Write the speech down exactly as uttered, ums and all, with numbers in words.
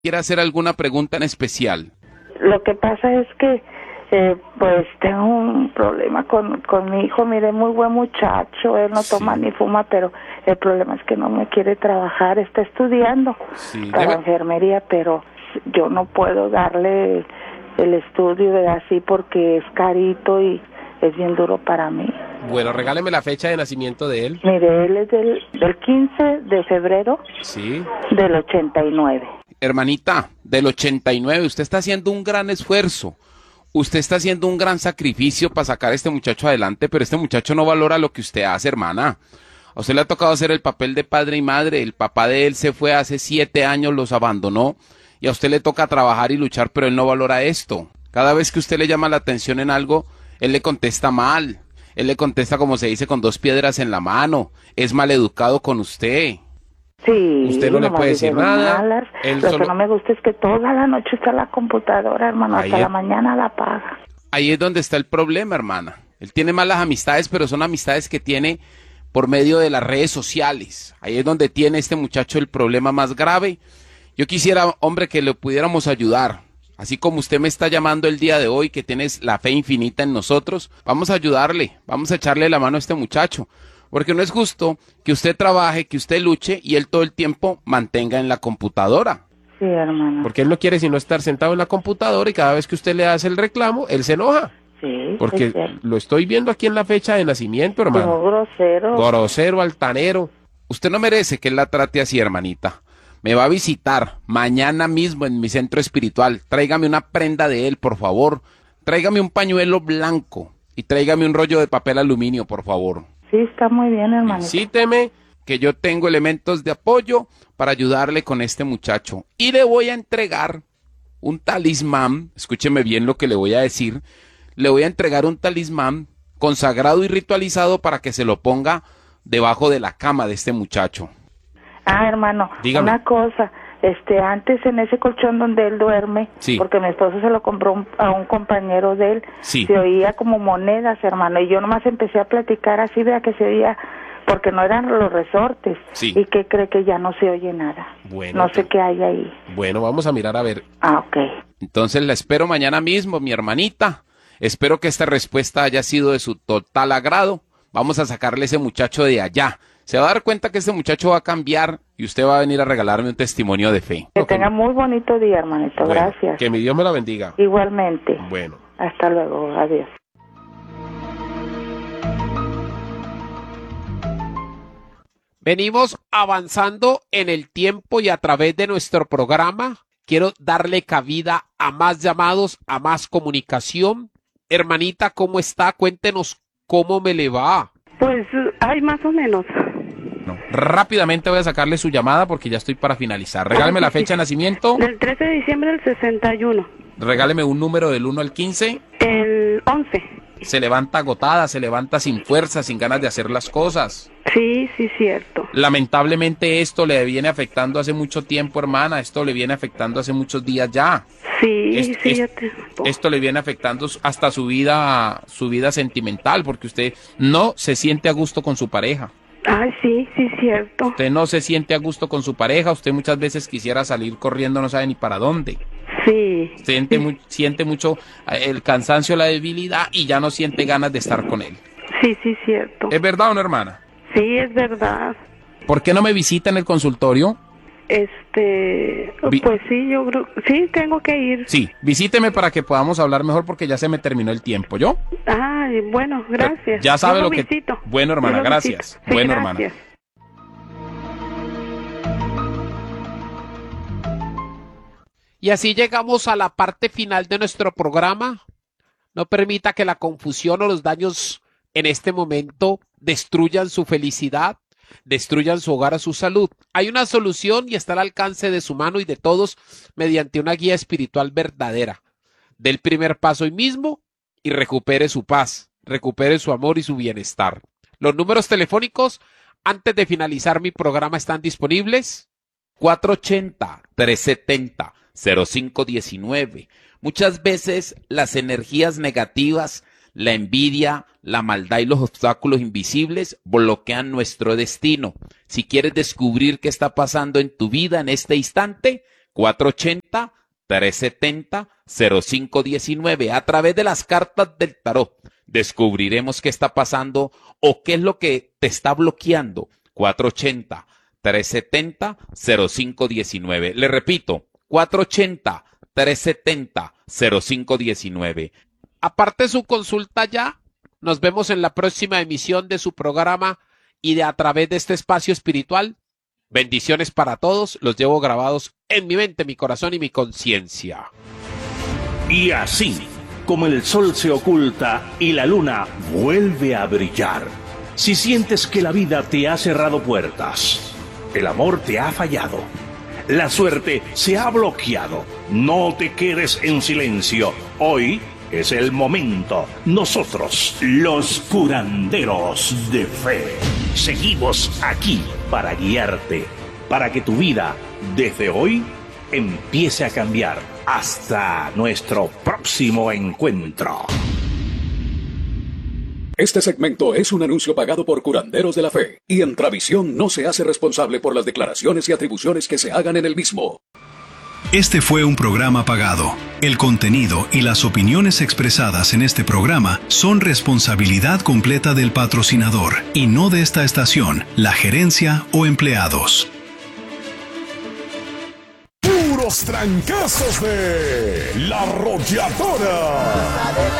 ¿Quiere hacer alguna pregunta en especial? Lo que pasa es que, eh, pues, tengo un problema con, con mi hijo. Mire, muy buen muchacho, él no Sí. toma ni fuma, pero el problema es que no me quiere trabajar. Está estudiando Sí, para debe- enfermería, pero yo no puedo darle el estudio de así porque es carito y es bien duro para mí. Bueno, regáleme la fecha de nacimiento de él. Mire, él es del, del quince de febrero Sí. del ochenta y nueve. Hermanita, del ochenta y nueve, usted está haciendo un gran esfuerzo. Usted está haciendo un gran sacrificio para sacar a este muchacho adelante, pero este muchacho no valora lo que usted hace, hermana. A usted le ha tocado hacer el papel de padre y madre. El papá de él se fue hace siete años, los abandonó. Y a usted le toca trabajar y luchar, pero él no valora esto. Cada vez que usted le llama la atención en algo, él le contesta mal. Él le contesta, como se dice, con dos piedras en la mano. Es maleducado con usted. Sí, Usted no le nomás puede dice decir nada, malas. él Lo solo- que no me gusta es que toda la noche está en la computadora, hermano, Ahí hasta es- la mañana la apaga. Ahí es donde está el problema, hermana. Él tiene malas amistades, pero son amistades que tiene por medio de las redes sociales. Ahí es donde tiene este muchacho el problema más grave. Yo quisiera, hombre, que le pudiéramos ayudar. Así como usted me está llamando el día de hoy, que tienes la fe infinita en nosotros, vamos a ayudarle, vamos a echarle la mano a este muchacho. Porque no es justo que usted trabaje, que usted luche y él todo el tiempo mantenga en la computadora. Sí, hermano. Porque él no quiere sino estar sentado en la computadora y cada vez que usted le hace el reclamo, él se enoja. Sí, es Porque cierto. lo estoy viendo aquí en la fecha de nacimiento, Como hermano. grosero. Grosero, altanero. Usted no merece que él la trate así, hermanita. Me va a visitar mañana mismo en mi centro espiritual. Tráigame una prenda de él, por favor. Tráigame un pañuelo blanco y tráigame un rollo de papel aluminio, por favor. Sí, está muy bien, hermanito. Visíteme, que yo tengo elementos de apoyo para ayudarle con este muchacho. Y le voy a entregar un talismán, escúcheme bien lo que le voy a decir, le voy a entregar un talismán consagrado y ritualizado para que se lo ponga debajo de la cama de este muchacho. Ah, hermano, Dígame. una cosa, este, antes en ese colchón donde él duerme, Sí. porque mi esposo se lo compró un- a un compañero de él, Sí. se oía como monedas, hermano, y yo nomás empecé a platicar así, vea que se oía, porque no eran los resortes, Sí. y que cree que ya no se oye nada. Bueno, No sé te- qué hay ahí. Bueno, vamos a mirar a ver. Ah, ok. Entonces la espero mañana mismo, mi hermanita. Espero que esta respuesta haya sido de su total agrado. Vamos a sacarle ese muchacho de allá. Se va a dar cuenta que este muchacho va a cambiar y usted va a venir a regalarme un testimonio de fe. Que Ok. tenga muy bonito día, hermanito, Bueno, gracias. que mi Dios me la bendiga. Igualmente. Bueno. Hasta luego, adiós. Venimos avanzando en el tiempo y a través de nuestro programa quiero darle cabida a más llamados, a más comunicación. Hermanita, ¿cómo está? Cuéntenos cómo me le va. Pues hay más o menos. No. Rápidamente voy a sacarle su llamada porque ya estoy para finalizar. Regáleme la fecha de nacimiento. Del trece de diciembre del sesenta y uno. Regáleme un número del uno al quince. El once. Se levanta agotada, se levanta sin fuerza, sin ganas de hacer las cosas. Sí, sí, cierto. Lamentablemente esto le viene afectando hace mucho tiempo, hermana. Esto le viene afectando hace muchos días ya. Sí, Es- sí, es- ya te... Esto le viene afectando hasta su vida, su vida sentimental, porque usted no se siente a gusto con su pareja. Ay, sí, sí, cierto. Usted no se siente a gusto con su pareja. Usted muchas veces quisiera salir corriendo, no sabe ni para dónde. Sí. Siente, mu- siente mucho eh, el cansancio, la debilidad y ya no siente ganas de estar con él. Sí, sí, cierto. ¿Es verdad o no, hermana? Sí, es verdad. ¿Por qué no me visita en el consultorio? Este, Vi- pues sí, yo creo, sí, tengo que ir. Sí, visíteme para que podamos hablar mejor porque ya se me terminó el tiempo, ¿yo? Ay, bueno, gracias. Ya sabe Yo lo que- visito. Bueno, hermana, Yo lo gracias. visito. Sí, Bueno, hermana. gracias. Y así llegamos a la parte final de nuestro programa. No permita que la confusión o los daños en este momento destruyan su felicidad, destruyan su hogar o su salud. Hay una solución y está al alcance de su mano y de todos mediante una guía espiritual verdadera. Dé el primer paso hoy mismo y recupere su paz, recupere su amor y su bienestar. Los números telefónicos antes de finalizar mi programa están disponibles. cuatro ochenta, trescientos setenta, cero cinco diecinueve. Muchas veces las energías negativas, la envidia, la maldad y los obstáculos invisibles bloquean nuestro destino. Si quieres descubrir qué está pasando en tu vida en este instante, cuatro ocho cero, tres siete cero, cero cinco uno nueve. A través de las cartas del tarot descubriremos qué está pasando o qué es lo que te está bloqueando. cuatro ocho cero, tres siete cero, cero cinco uno nueve. Le repito, cuatro ocho cero, tres siete cero, cero cinco uno nueve. Aparte su consulta ya, nos vemos en la próxima emisión de su programa y de a través de este espacio espiritual. Bendiciones para todos, los llevo grabados en mi mente, mi corazón y mi conciencia. Y así, como el sol se oculta y la luna vuelve a brillar, si sientes que la vida te ha cerrado puertas, el amor te ha fallado, la suerte se ha bloqueado, no te quedes en silencio. Hoy es el momento. Nosotros, los curanderos de fe, seguimos aquí para guiarte, para que tu vida, desde hoy, empiece a cambiar. Hasta nuestro próximo encuentro. Este segmento es un anuncio pagado por Curanderos de la Fe, y Entravisión no se hace responsable por las declaraciones y atribuciones que se hagan en el mismo. Este fue un programa pagado. El contenido y las opiniones expresadas en este programa son responsabilidad completa del patrocinador y no de esta estación, la gerencia o empleados. Puros trancazos de La Arrolladora.